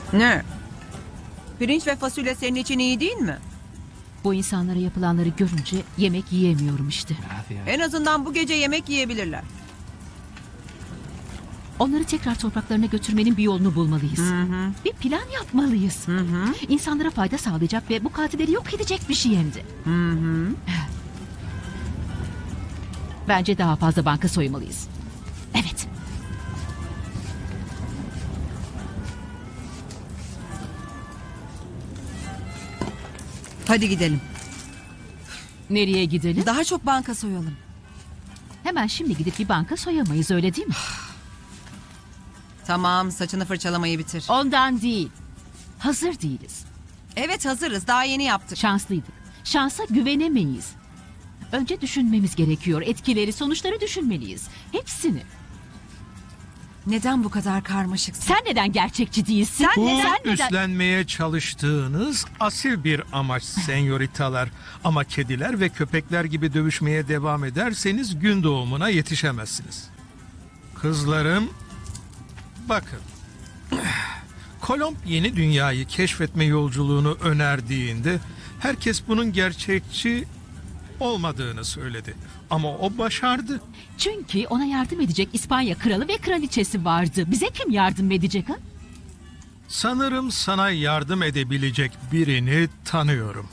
Ne? Pirinç ve fasulye senin için iyi değil mi? Bu insanlara yapılanları görünce yemek yiyemiyorum işte. En azından bu gece yemek yiyebilirler. Onları tekrar topraklarına götürmenin bir yolunu bulmalıyız. Bir plan yapmalıyız. İnsanlara fayda sağlayacak ve bu katilleri yok edecek bir şey hem de. Bence daha fazla banka soymalıyız. Evet. Hadi gidelim. Nereye gidelim? Daha çok banka soyalım. Hemen şimdi gidip bir banka soyamayız, öyle değil mi? Tamam, saçını fırçalamayı bitir. Ondan değil. Hazır değiliz. Evet, hazırız. Daha yeni yaptık. Şanslıydık. Şansa güvenemeyiz. Önce düşünmemiz gerekiyor. Etkileri, sonuçları düşünmeliyiz. Hepsini. Neden bu kadar karmaşıksın? Sen neden gerçekçi değilsin? Bu Sen neden... üstlenmeye çalıştığınız asil bir amaç senyoritalar. Ama kediler ve köpekler gibi dövüşmeye devam ederseniz gün doğumuna yetişemezsiniz. Kızlarım, bakın. Kolomb yeni dünyayı keşfetme yolculuğunu önerdiğinde herkes bunun gerçekçi olmadığını söyledi. Ama o başardı. Çünkü ona yardım edecek İspanya kralı ve kraliçesi vardı. Bize kim yardım edecek ha? Sanırım sana yardım edebilecek birini tanıyorum.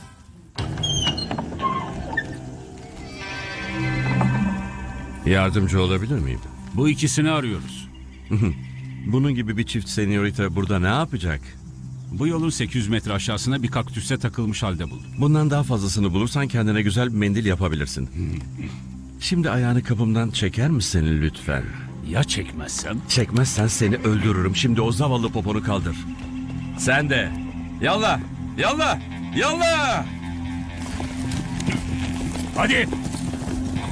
Yardımcı olabilir miyim? Bu ikisini arıyoruz. Bunun gibi bir çift senyorita burada ne yapacak? Bu yolun 800 metre aşağısına bir kaktüse takılmış halde buldum. Bundan daha fazlasını bulursan kendine güzel bir mendil yapabilirsin. Şimdi ayağını kapımdan çeker misin lütfen? Ya çekmezsem? Çekmezsen seni öldürürüm. Şimdi o zavallı poponu kaldır. Sen de. Yallah! Yallah! Yallah! Hadi!